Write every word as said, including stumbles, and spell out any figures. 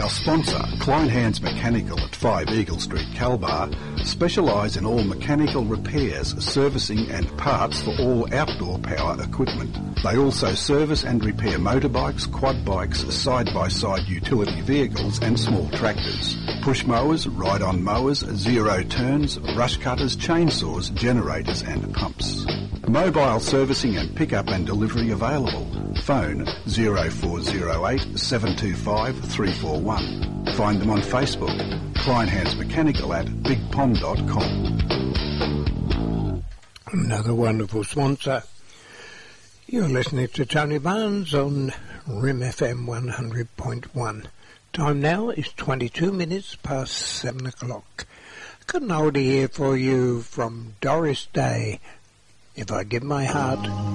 Our sponsor, Klein Hands Mechanical at five Eagle Street, Calbar, specialise in all mechanical repairs, servicing and parts for all outdoor power equipment. They also service and repair motorbikes, quad bikes, side-by-side utility vehicles and small tractors. Push mowers, ride-on mowers, zero turns, brush cutters, chainsaws, generators and pumps. Mobile servicing and pick-up and delivery available. Phone zero four zero eight, seven two five, three four one. Find them on Facebook. Klein Hands Mechanical at big pond dot com. Another wonderful sponsor. You're listening to Tony Barnes on R I M F M one hundred point one. Time now is twenty-two minutes past seven o'clock. Got an oldie here for you from Doris Day. If I Give My Heart